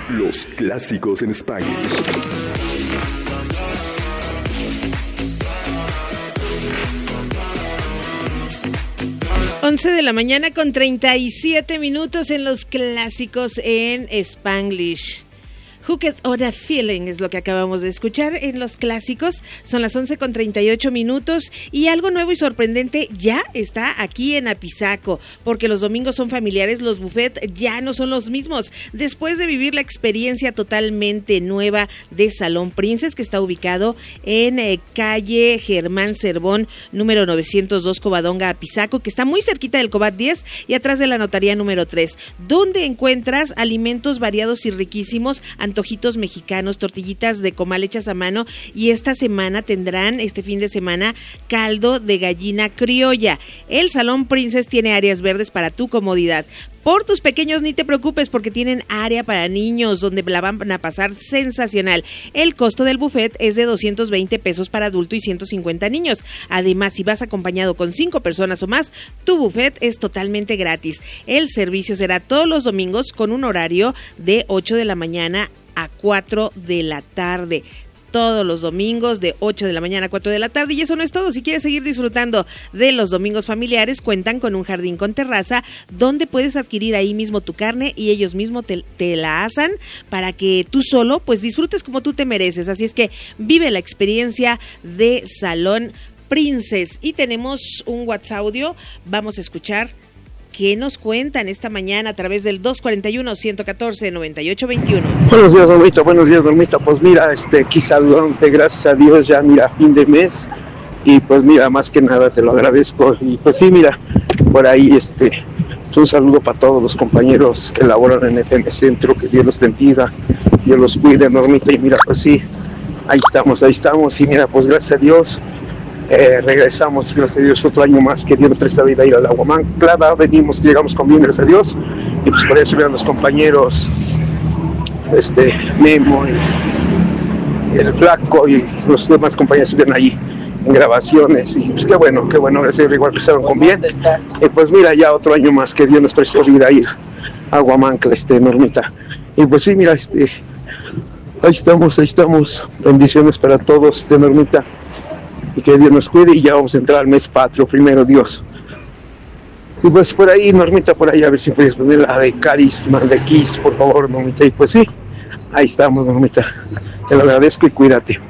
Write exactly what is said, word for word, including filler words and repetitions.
Los clásicos en Spanglish. once de la mañana con treinta y siete minutos en los clásicos en Spanglish. Hooked on a Feeling es lo que acabamos de escuchar en los clásicos. Son las once con treinta y ocho minutos y algo nuevo y sorprendente ya está aquí en Apizaco, porque los domingos son familiares, los buffets ya no son los mismos. Después de vivir la experiencia totalmente nueva de Salón Princess, que está ubicado en eh, calle Germán Cervón, número novecientos dos, Covadonga, Apizaco, que está muy cerquita del Cobat diez y atrás de la notaría número tres, donde encuentras alimentos variados y riquísimos, antojitos mexicanos, tortillitas de comal hechas a mano, y esta semana tendrán, este fin de semana, caldo de gallina criolla. El Salón Princess tiene áreas verdes para tu comodidad. Por tus pequeños ni te preocupes, porque tienen área para niños donde la van a pasar sensacional. El costo del buffet es de doscientos veinte pesos para adulto y ciento cincuenta niños. Además, si vas acompañado con cinco personas o más, tu buffet es totalmente gratis. El servicio será todos los domingos con un horario de ocho de la mañana a cuatro de la tarde. Todos los domingos de ocho de la mañana a cuatro de la tarde. Y eso no es todo. Si quieres seguir disfrutando de los domingos familiares, cuentan con un jardín con terraza donde puedes adquirir ahí mismo tu carne y ellos mismos te, te la asan para que tú solo pues disfrutes como tú te mereces. Así es que vive la experiencia de Salón Princess. Y tenemos un WhatsApp audio. Vamos a escuchar qué nos cuentan esta mañana a través del dos cuatro uno, uno uno cuatro, nueve ocho dos uno. Buenos días, Normita, buenos días, Normita. Pues mira, este, aquí saludándote, gracias a Dios, ya mira, fin de mes, y pues mira, más que nada te lo agradezco, y pues sí, mira, por ahí, este, un saludo para todos los compañeros que laboran en F M Centro, que Dios los bendiga, Dios los cuide, Normita, y mira, pues sí, ahí estamos, ahí estamos, y mira, pues gracias a Dios, Eh, regresamos, gracias a Dios, otro año más que Dios nos presta vida a ir al Aguamán. Claro, venimos, llegamos con bien, gracias a Dios, y pues por eso vean los compañeros, este, Memo y, y el Flaco y los demás compañeros estuvieron allí en grabaciones, y pues qué bueno, qué bueno, gracias a Dios, igual empezaron con bien, y pues mira, ya otro año más que Dios nos presta vida a ir a Aguamán, este, Normita, y pues sí, mira, este, ahí estamos, ahí estamos, bendiciones para todos, este, Normita, y que Dios nos cuide, y ya vamos a entrar al mes patrio, primero Dios. Y pues por ahí, Normita, por ahí, a ver si puedes poner la de Carisma, de Kiss, por favor, Normita, y pues sí, ahí estamos, Normita, te lo agradezco y cuídate.